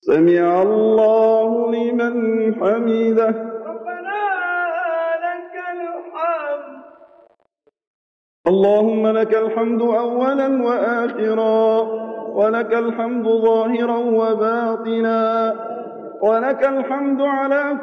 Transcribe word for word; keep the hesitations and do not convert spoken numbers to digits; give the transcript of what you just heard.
سمع الله لمن حمده. ربنا لك الحمد. اللهم لك الحمد أولا وآخرا، ولك الحمد ظاهرا وباطنا، ولك الحمد على